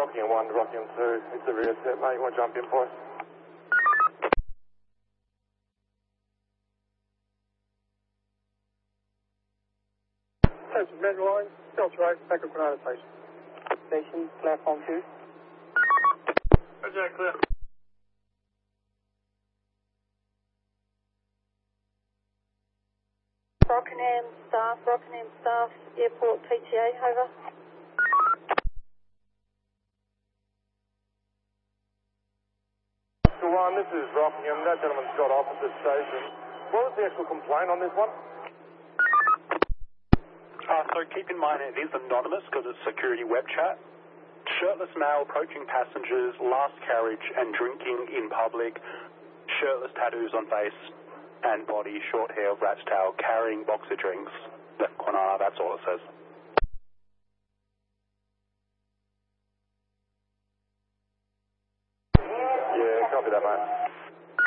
Rockingham 1 to Rockingham 2. It's a rear set, mate. You want to jump in for us? Attention, Metro Line, Delta 8, back at Granada Station. Station, platform 2. Roger, clear. Rockingham staff, airport PTA, over. Oscar 1, this is Rockingham. That gentleman's got off at this station. What was the actual complaint on this one? So keep in mind it is anonymous because it's security web chat. Shirtless male approaching passengers, last carriage and drinking in public, shirtless tattoos on face and body, short hair, rat's tail, carrying boxer drinks. Left Kwinana, that's all it says. Yeah, copy that, mate.